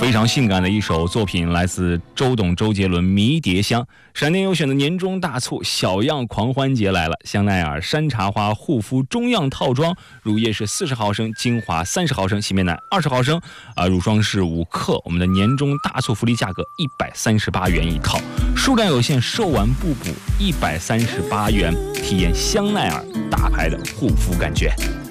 非常性感的一首作品，来自周董、周杰伦《迷迭香》。闪电优选的年终大促小样狂欢节来了，香奈儿山茶花护肤中样套装，乳液是40毫升，精华30毫升，洗面奶20毫升，乳霜是5克。我们的年终大促福利价格138元一套，数量有限，售完不补，138元，体验香奈儿大牌的护肤感觉。